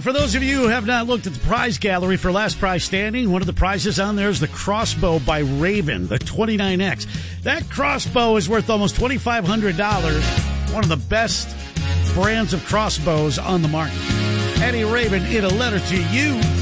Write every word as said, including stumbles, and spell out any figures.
for those of you who have not looked at the prize gallery for Last Prize Standing, one of the prizes on there is the crossbow by Raven, the twenty-nine X. That crossbow is worth almost twenty-five hundred dollars. One of the best brands of crossbows on the market. Eddie Raven in a letter to you.